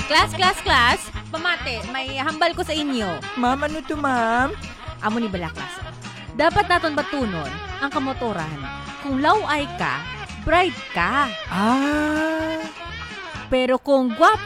Class. Pamate, may hambal ko sa inyo. Ma'am, ano to, ma'am? Amo ni bala class. Dapat naton batunon ang kamotoran. Kung laway ka, bright ka. Ah, Pero kung gwapa